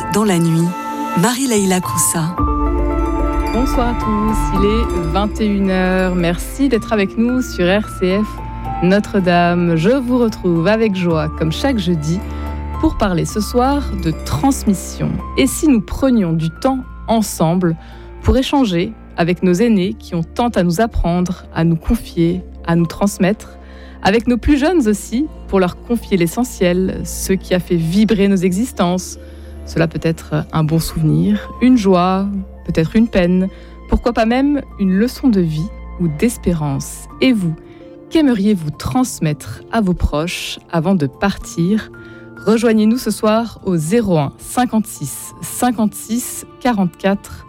Dans la nuit, Marie-Leila Koussa. Bonsoir à tous, il est 21h. Merci d'être avec nous sur RCF Notre-Dame. Je vous retrouve avec joie, comme chaque jeudi, pour parler ce soir de transmission. Et si nous prenions du temps ensemble pour échanger avec nos aînés qui ont tant à nous apprendre, à nous confier, à nous transmettre, avec nos plus jeunes aussi, pour leur confier l'essentiel, ce qui a fait vibrer nos existences. Cela peut être un bon souvenir, une joie, peut-être une peine, pourquoi pas même une leçon de vie ou d'espérance. Et vous, qu'aimeriez-vous transmettre à vos proches avant de partir ? Rejoignez-nous ce soir au 01 56 56 44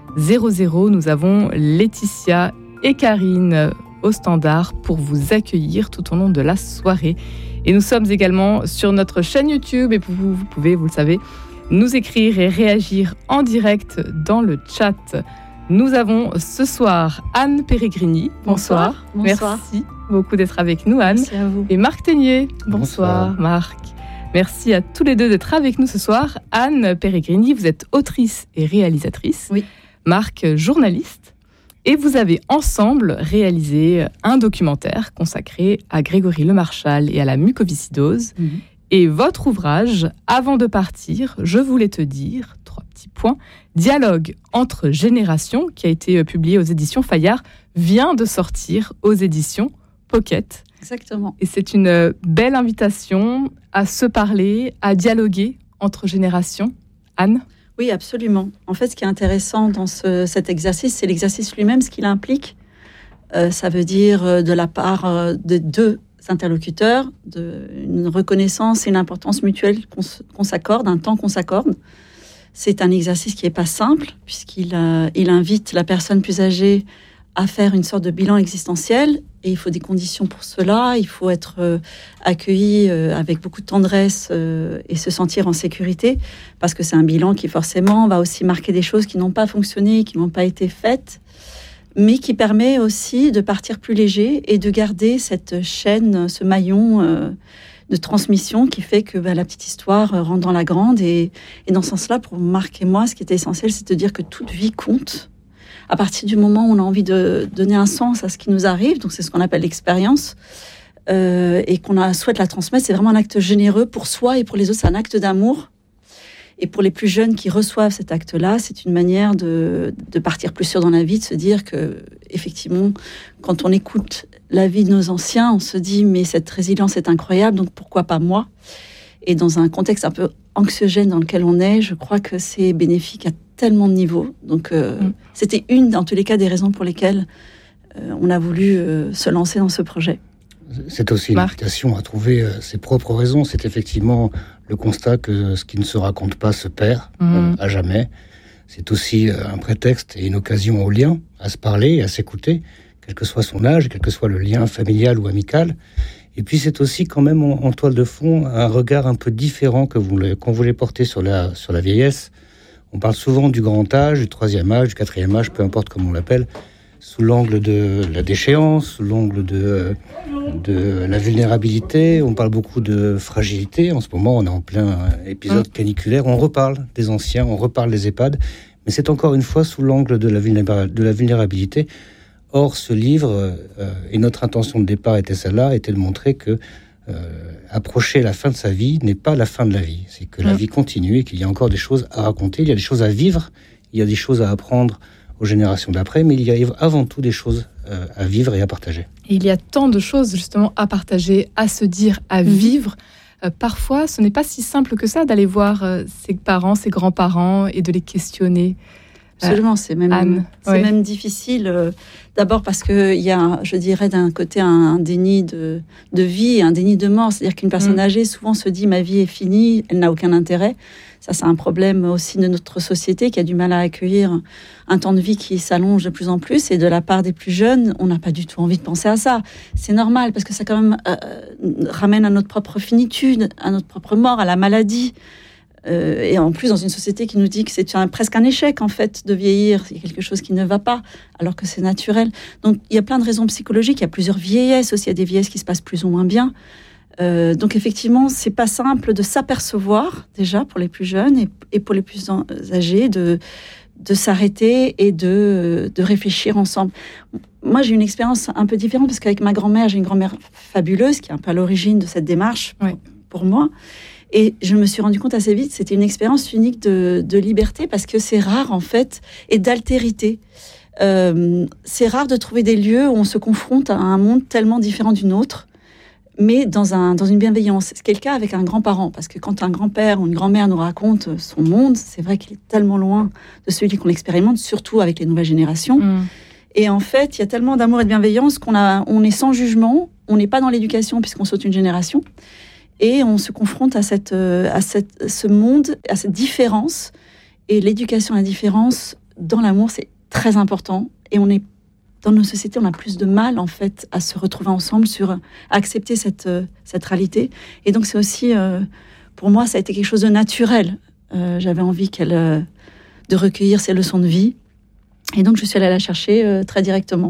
00. Nous avons Laetitia et Karine au standard pour vous accueillir tout au long de la soirée. Et nous sommes également sur notre chaîne YouTube et vous pouvez, vous le savez, nous écrire et réagir en direct dans le chat. Nous avons ce soir Anne Peregrini. Bonsoir. Bonsoir. Merci beaucoup d'être avec nous, Anne. Merci à vous. Et Marc Ténier. Bonsoir, Marc. Merci à tous les deux d'être avec nous ce soir. Anne Peregrini, vous êtes autrice et réalisatrice. Oui. Marc, journaliste. Et vous avez ensemble réalisé un documentaire consacré à Grégory Lemarchal et à la mucoviscidose. Et votre ouvrage, Avant de partir, je voulais te dire, 3 petits points, Dialogue entre générations, qui a été publié aux éditions Fayard, vient de sortir aux éditions Pocket. Exactement. Et c'est une belle invitation à se parler, à dialoguer entre générations. Anne ? Oui, absolument. En fait, ce qui est intéressant dans cet exercice, c'est l'exercice lui-même, ce qu'il implique. Ça veut dire de la part de deux interlocuteurs, une reconnaissance et une importance mutuelle qu'on s'accorde, un temps qu'on s'accorde. C'est un exercice qui n'est pas simple, puisqu'il invite la personne plus âgée à faire une sorte de bilan existentiel, et il faut des conditions pour cela. Il faut être accueilli avec beaucoup de tendresse et se sentir en sécurité, parce que c'est un bilan qui forcément va aussi marquer des choses qui n'ont pas fonctionné, qui n'ont pas été faites, mais qui permet aussi de partir plus léger et de garder cette chaîne, ce maillon de transmission qui fait que la petite histoire rentre dans la grande. Et dans ce sens-là, pour Marc et moi, ce qui était essentiel, c'est de dire que toute vie compte. À partir du moment où on a envie de donner un sens à ce qui nous arrive, donc c'est ce qu'on appelle l'expérience, et qu'on souhaite la transmettre, c'est vraiment un acte généreux pour soi et pour les autres, c'est un acte d'amour. Et pour les plus jeunes qui reçoivent cet acte-là, c'est une manière de partir plus sûr dans la vie, de se dire que, effectivement, quand on écoute la vie de nos anciens, on se dit, mais cette résilience est incroyable, donc pourquoi pas moi ? Et dans un contexte un peu anxiogène dans lequel on est, je crois que c'est bénéfique à tellement de niveaux. Donc, c'était en tous les cas, des raisons pour lesquelles on a voulu se lancer dans ce projet. C'est aussi une invitation à trouver ses propres raisons. C'est effectivement le constat que ce qui ne se raconte pas se perd à jamais. C'est aussi un prétexte et une occasion au lien, à se parler, à s'écouter, quel que soit son âge, quel que soit le lien familial ou amical. Et puis c'est aussi quand même en toile de fond un regard un peu différent qu'on voulait porter sur la vieillesse. On parle souvent du grand âge, du 3e âge, du 4e âge, peu importe comment on l'appelle, sous l'angle de la déchéance, sous l'angle de la vulnérabilité. On parle beaucoup de fragilité. En ce moment, on est en plein épisode caniculaire. On reparle des anciens, on reparle des EHPAD. Mais c'est encore une fois sous l'angle de la vulnérabilité. Or, ce livre, et notre intention de départ était celle-là, était de montrer que approcher la fin de sa vie n'est pas la fin de la vie. C'est que la vie continue et qu'il y a encore des choses à raconter, il y a des choses à vivre, il y a des choses à apprendre aux générations d'après, mais il y a avant tout des choses à vivre et à partager. Et il y a tant de choses justement à partager, à se dire, à vivre. Parfois, ce n'est pas si simple que ça d'aller voir ses parents, ses grands-parents et de les questionner. Absolument, c'est même difficile. D'abord parce qu'il y a, je dirais, d'un côté un déni de vie et un déni de mort. C'est-à-dire qu'une personne âgée souvent se dit « ma vie est finie, elle n'a aucun intérêt ». Ça, c'est un problème aussi de notre société qui a du mal à accueillir un temps de vie qui s'allonge de plus en plus. Et de la part des plus jeunes, on n'a pas du tout envie de penser à ça. C'est normal parce que ça quand même ramène à notre propre finitude, à notre propre mort, à la maladie. Et en plus, dans une société qui nous dit que c'est presque un échec, en fait, de vieillir. Il y a quelque chose qui ne va pas, alors que c'est naturel. Donc, il y a plein de raisons psychologiques. Il y a plusieurs vieillesses aussi. Il y a des vieillesses qui se passent plus ou moins bien. Donc effectivement, c'est pas simple de s'apercevoir déjà pour les plus jeunes et pour les plus âgés de s'arrêter et de réfléchir ensemble. Moi, j'ai une expérience un peu différente parce qu'avec ma grand-mère, j'ai une grand-mère fabuleuse qui est un peu à l'origine de cette démarche pour moi. Et je me suis rendu compte assez vite, c'était une expérience unique de liberté parce que c'est rare en fait et d'altérité. C'est rare de trouver des lieux où on se confronte à un monde tellement différent du nôtre, mais dans une bienveillance. Ce qui est le cas avec un grand-parent, parce que quand un grand-père ou une grand-mère nous raconte son monde, c'est vrai qu'il est tellement loin de celui qu'on expérimente, surtout avec les nouvelles générations. Et en fait, il y a tellement d'amour et de bienveillance on est sans jugement, on n'est pas dans l'éducation puisqu'on saute une génération, et on se confronte à ce monde, à cette différence. Et l'éducation à la différence, dans l'amour, c'est très important. Et dans nos sociétés, on a plus de mal, en fait, à se retrouver ensemble, à accepter cette réalité. Et donc, c'est aussi, pour moi, ça a été quelque chose de naturel. J'avais envie de recueillir ces leçons de vie. Et donc, je suis allée la chercher très directement.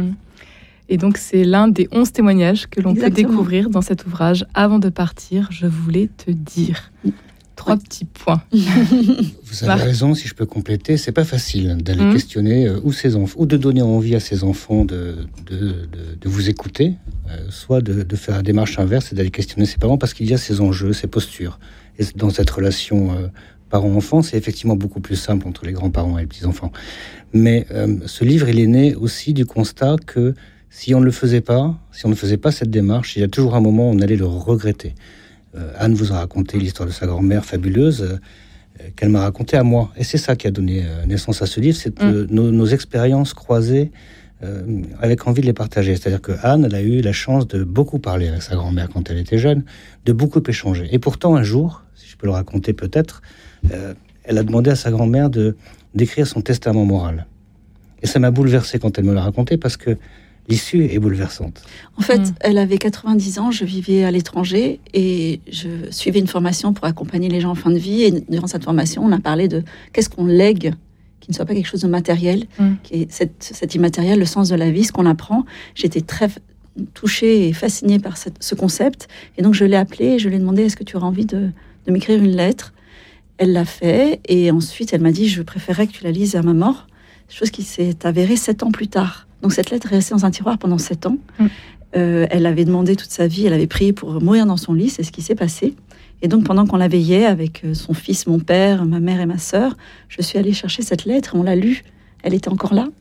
Et donc, c'est l'un des 11 témoignages que l'on peut découvrir dans cet ouvrage. Avant de partir, je voulais te dire 3 petits points. Vous avez raison, si je peux compléter, c'est pas facile d'aller questionner ou de donner envie à ses enfants de vous écouter, soit de faire la démarche inverse et d'aller questionner ses parents, parce qu'il y a ces enjeux, ces postures. Et dans cette relation parents-enfants, c'est effectivement beaucoup plus simple entre les grands-parents et les petits-enfants. Mais ce livre, il est né aussi du constat que si on ne faisait pas cette démarche, il y a toujours un moment où on allait le regretter. Anne vous a raconté l'histoire de sa grand-mère fabuleuse qu'elle m'a racontée à moi. Et c'est ça qui a donné naissance à ce livre, c'est nos expériences croisées avec envie de les partager. C'est-à-dire que Anne, elle a eu la chance de beaucoup parler avec sa grand-mère quand elle était jeune, de beaucoup échanger. Et pourtant, un jour, si je peux le raconter peut-être, elle a demandé à sa grand-mère d'écrire son testament moral. Et ça m'a bouleversé quand elle me l'a raconté, parce que l'issue est bouleversante. En fait, elle avait 90 ans, je vivais à l'étranger et je suivais une formation pour accompagner les gens en fin de vie. Et durant cette formation, on a parlé de qu'est-ce qu'on lègue, qui ne soit pas quelque chose de matériel, qui est cet immatériel, le sens de la vie, ce qu'on apprend. J'étais très touchée et fascinée par ce concept. Et donc, je l'ai appelée et je lui ai demandé, est-ce que tu aurais envie de m'écrire une lettre ? Elle l'a fait et ensuite, elle m'a dit, je préférerais que tu la lises à ma mort. Chose qui s'est avérée 7 ans plus tard. Donc cette lettre est restée dans un tiroir pendant 7 ans. Elle avait demandé toute sa vie, elle avait prié pour mourir dans son lit, c'est ce qui s'est passé. Et donc pendant qu'on la veillait avec son fils, mon père, ma mère et ma sœur, je suis allée chercher cette lettre, on l'a lue, elle était encore là.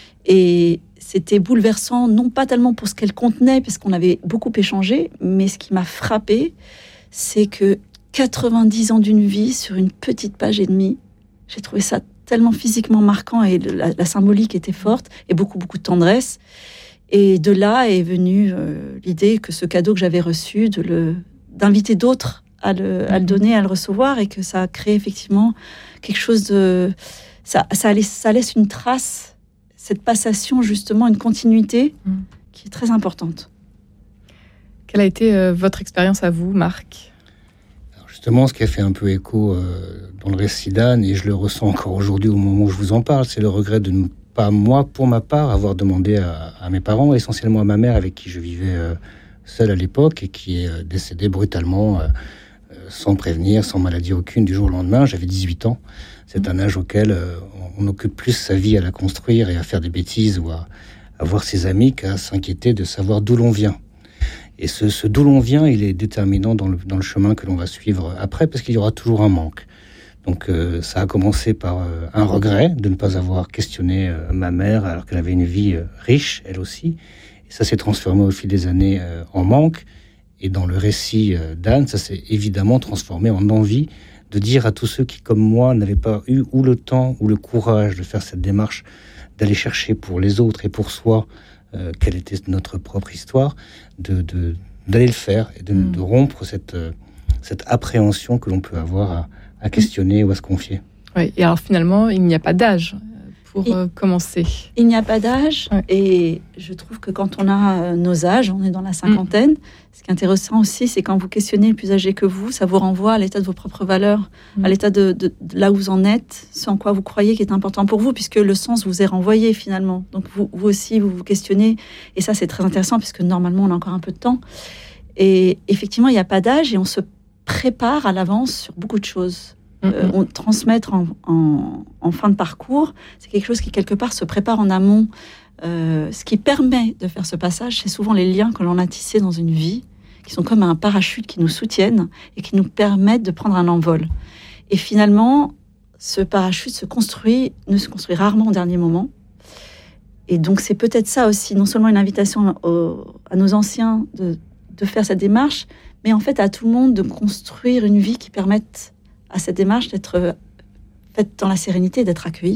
Et c'était bouleversant, non pas tellement pour ce qu'elle contenait, parce qu'on avait beaucoup échangé, mais ce qui m'a frappée, c'est que 90 ans d'une vie sur une petite page et demie, j'ai trouvé ça tellement physiquement marquant et la symbolique était forte et beaucoup de tendresse. Et de là est venue l'idée que ce cadeau que j'avais reçu, d'inviter d'autres à le donner, à le recevoir, et que ça a créé effectivement quelque chose de... Ça laisse une trace, cette passation justement, une continuité qui est très importante. Quelle a été votre expérience à vous, Marc ? Justement, ce qui a fait un peu écho dans le récit d'Anne, et je le ressens encore aujourd'hui au moment où je vous en parle, c'est le regret de ne pas, moi, pour ma part, avoir demandé à mes parents, essentiellement à ma mère avec qui je vivais seul à l'époque et qui est décédée brutalement, sans prévenir, sans maladie aucune, du jour au lendemain. J'avais 18 ans. C'est un âge auquel on occupe plus sa vie à la construire et à faire des bêtises ou à voir ses amis qu'à s'inquiéter de savoir d'où l'on vient. Et ce d'où l'on vient, il est déterminant dans le chemin que l'on va suivre après, parce qu'il y aura toujours un manque. Donc ça a commencé par un regret de ne pas avoir questionné ma mère, alors qu'elle avait une vie riche, elle aussi. Et ça s'est transformé au fil des années en manque. Et dans le récit d'Anne, ça s'est évidemment transformé en envie de dire à tous ceux qui, comme moi, n'avaient pas eu ou le temps ou le courage de faire cette démarche, d'aller chercher pour les autres et pour soi quelle était notre propre histoire, d'aller le faire et de rompre cette appréhension que l'on peut avoir à questionner ou à se confier. Oui, et alors finalement, il n'y a pas d'âge pour commencer. Il n'y a pas d'âge, et je trouve que quand on a nos âges, on est dans la cinquantaine, ce qui est intéressant aussi, c'est quand vous questionnez le plus âgé que vous, ça vous renvoie à l'état de vos propres valeurs, à l'état de là où vous en êtes, ce en quoi vous croyez qui est important pour vous, puisque le sens vous est renvoyé finalement. Donc vous aussi, vous vous questionnez, et ça c'est très intéressant, puisque normalement on a encore un peu de temps. Et effectivement, il n'y a pas d'âge et on se prépare à l'avance sur beaucoup de choses. On transmettre en fin de parcours, c'est quelque chose qui quelque part se prépare en amont. Ce qui permet de faire ce passage, c'est souvent les liens que l'on a tissés dans une vie, qui sont comme un parachute qui nous soutiennent et qui nous permettent de prendre un envol. Et finalement, ce parachute ne se construit rarement au dernier moment. Et donc c'est peut-être ça aussi, non seulement une invitation à nos anciens de faire cette démarche, mais en fait à tout le monde de construire une vie qui permette à cette démarche d'être faite dans la sérénité, d'être accueillie.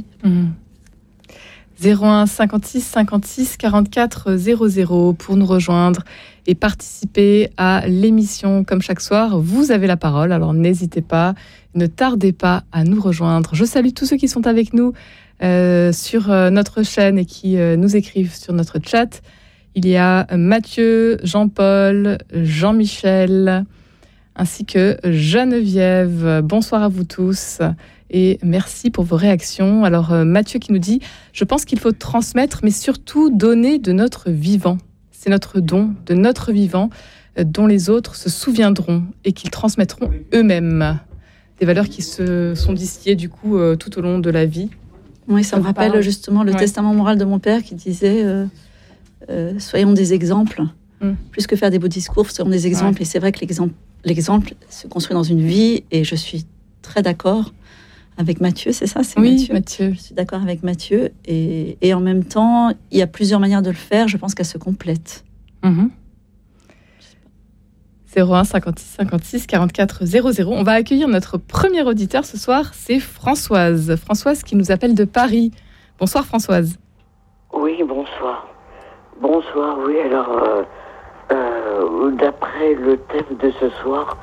01 56 56 44 00 pour nous rejoindre et participer à l'émission. Comme chaque soir, vous avez la parole, alors n'hésitez pas, ne tardez pas à nous rejoindre. Je salue tous ceux qui sont avec nous sur notre chaîne et qui nous écrivent sur notre chat. Il y a Mathieu, Jean-Paul, Jean-Michel, ainsi que Geneviève. Bonsoir à vous tous et merci pour vos réactions. Alors Mathieu qui nous dit « Je pense qu'il faut transmettre, mais surtout donner de notre vivant. C'est notre don de notre vivant dont les autres se souviendront et qu'ils transmettront eux-mêmes. » Des valeurs qui se sont distillées du coup tout au long de la vie. Oui, ça me rappelle justement le testament moral de mon père qui disait soyons des exemples. Plus que faire des beaux discours, soyons des exemples. Et c'est vrai que l'exemple se construit dans une vie, et je suis très d'accord avec Mathieu, c'est ça, c'est Mathieu. Je suis d'accord avec Mathieu, et en même temps, il y a plusieurs manières de le faire, je pense qu'elles se complètent. 01 56 56 44 00. On va accueillir notre premier auditeur ce soir, c'est Françoise. Françoise qui nous appelle de Paris. Bonsoir Françoise. Oui, bonsoir. Bonsoir, oui, alors... d'après le thème de ce soir,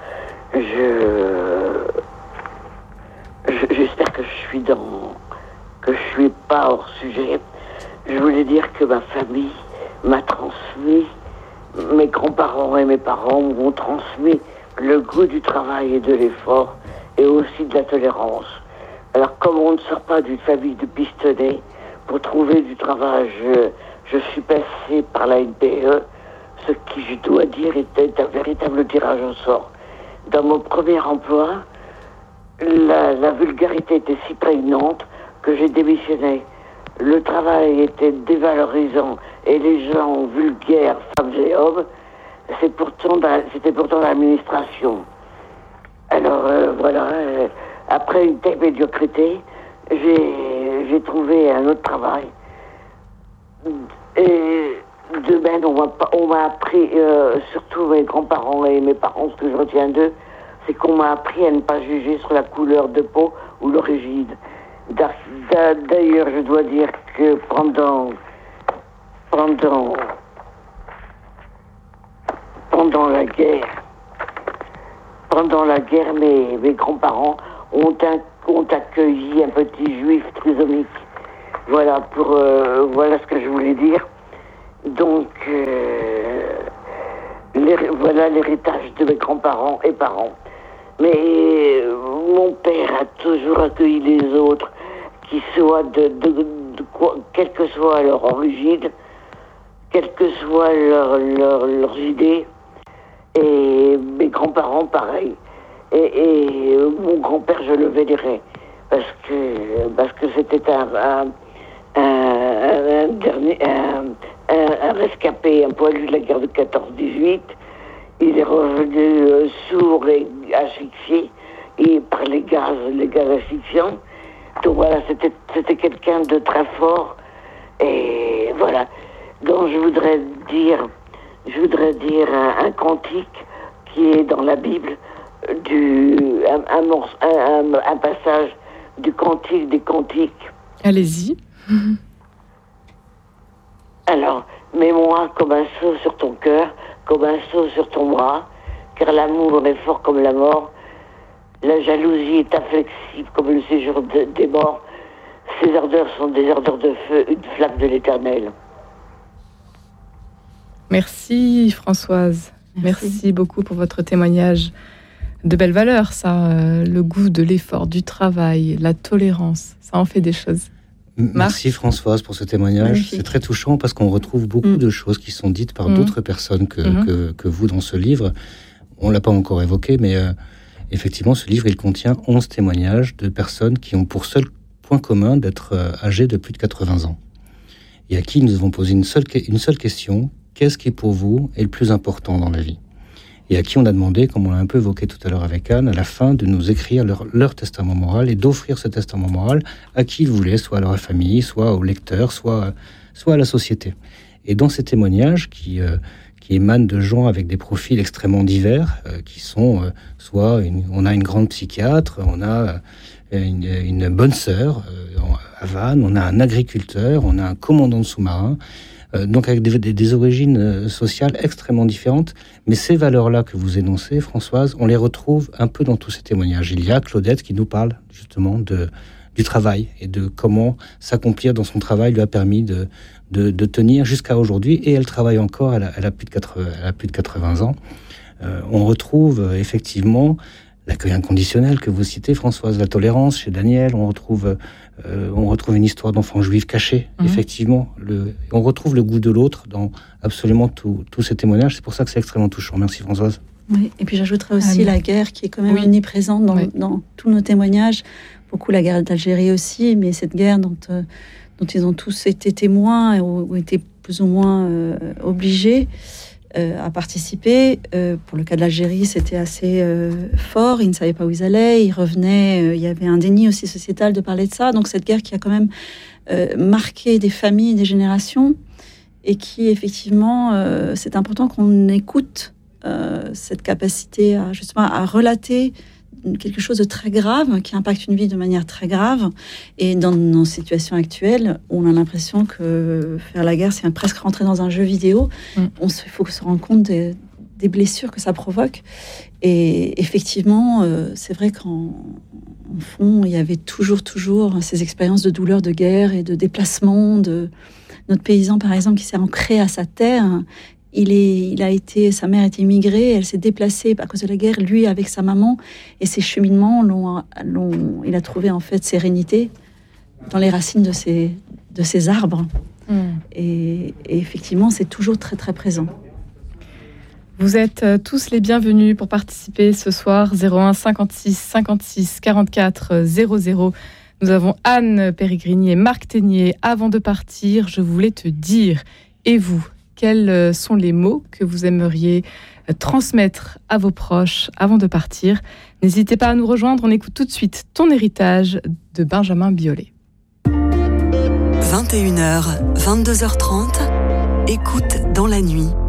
j'espère que je suis pas hors sujet. Je voulais dire que ma famille m'a transmis, mes grands-parents et mes parents m'ont transmis le goût du travail et de l'effort, et aussi de la tolérance. Alors, comme on ne sort pas d'une famille de pistonnés, pour trouver du travail, je suis passé par la NPE. Ce qui, je dois dire, était un véritable tirage au sort. Dans mon premier emploi, la vulgarité était si prégnante que j'ai démissionné. Le travail était dévalorisant et les gens vulgaires, femmes et hommes, c'était pourtant l'administration. Alors voilà, après une telle médiocrité, j'ai trouvé un autre travail. Et de même, on m'a appris, surtout mes grands-parents et mes parents, ce que je retiens d'eux, c'est qu'on m'a appris à ne pas juger sur la couleur de peau ou l'origine. D'ailleurs, je dois dire que pendant la guerre, mes grands-parents ont accueilli un petit juif trisomique. Voilà voilà ce que je voulais dire. Donc, voilà l'héritage de mes grands-parents et parents. Mais mon père a toujours accueilli les autres, qui soient quelle que soit leur origine, quelles que soient leurs idées. Et mes grands-parents, pareil. Et mon grand-père, je le vénérais. Parce que c'était un rescapé, un poilu de la guerre de 14-18. Il est revenu sourd et asphyxié et par les gaz asphyxiants. Donc voilà, c'était quelqu'un de très fort. Et voilà. Donc je voudrais dire un cantique qui est dans la Bible, un passage du Cantique des Cantiques. Allez-y. Alors, mets-moi comme un sceau sur ton cœur, comme un sceau sur ton bras, car l'amour est fort comme la mort. La jalousie est inflexible comme le séjour des morts. Ces ardeurs sont des ardeurs de feu, une flamme de l'Éternel. Merci Françoise. Merci beaucoup pour votre témoignage. De belles valeurs, ça, le goût de l'effort, du travail, la tolérance, ça en fait des choses. Merci Françoise pour ce témoignage. Magnifique. C'est très touchant parce qu'on retrouve beaucoup de choses qui sont dites par d'autres personnes que vous dans ce livre. On ne l'a pas encore évoqué, mais effectivement, ce livre, il contient 11 témoignages de personnes qui ont pour seul point commun d'être âgées de plus de 80 ans. Et à qui nous avons posé une seule question, qu'est-ce qui pour vous est le plus important dans la vie ? Et à qui on a demandé, comme on l'a un peu évoqué tout à l'heure avec Anne, à la fin de nous écrire leur testament moral et d'offrir ce testament moral à qui ils voulaient, soit à leur famille, soit aux lecteurs, soit à la société. Et dans ces témoignages qui émanent de gens avec des profils extrêmement divers, qui sont on a une grande psychiatre, on a une bonne sœur à Vannes, on a un agriculteur, on a un commandant de sous-marin, donc avec des origines sociales extrêmement différentes. Mais ces valeurs-là que vous énoncez, Françoise, on les retrouve un peu dans tous ces témoignages. Il y a Claudette qui nous parle justement du travail et de comment s'accomplir dans son travail lui a permis de tenir jusqu'à aujourd'hui. Et elle travaille encore, elle a plus de 80 ans. On retrouve effectivement l'accueil inconditionnel que vous citez, Françoise, la tolérance chez Daniel. On retrouve une histoire d'enfant juif caché, effectivement. On retrouve le goût de l'autre dans absolument tous ces témoignages. C'est pour ça que c'est extrêmement touchant. Merci Françoise. Oui, et puis j'ajouterais aussi la guerre qui est quand même omniprésente dans tous nos témoignages. Beaucoup la guerre d'Algérie aussi, mais cette guerre dont ils ont tous été témoins ou été plus ou moins obligés à participer. Pour le cas de l'Algérie, c'était assez fort. Ils ne savaient pas où ils allaient. Ils revenaient. Il y avait un déni aussi sociétal de parler de ça. Donc cette guerre qui a quand même marqué des familles, des générations, et qui effectivement, c'est important qu'on écoute cette capacité à relater quelque chose de très grave, qui impacte une vie de manière très grave. Et dans nos situations actuelles, on a l'impression que faire la guerre, c'est presque rentrer dans un jeu vidéo. Il faut se rendre compte des blessures que ça provoque. Et effectivement, c'est vrai qu'en fond, il y avait toujours ces expériences de douleur de guerre et de déplacement. De notre paysan, par exemple, qui s'est ancré à sa terre. Sa mère était immigrée, elle s'est déplacée à cause de la guerre, lui avec sa maman, et ses cheminements il a trouvé en fait sérénité dans les racines de ces arbres. Et effectivement, c'est toujours très très présent. Vous êtes tous les bienvenus pour participer ce soir, 01 56 56 44 00. Nous avons Anne Périgrini et Marc Ténier. Avant de partir, je voulais te dire, et vous, quels sont les mots que vous aimeriez transmettre à vos proches avant de partir ? N'hésitez pas à nous rejoindre. On écoute tout de suite Ton héritage de Benjamin Biolay. 21h, 22h30, écoute dans la nuit.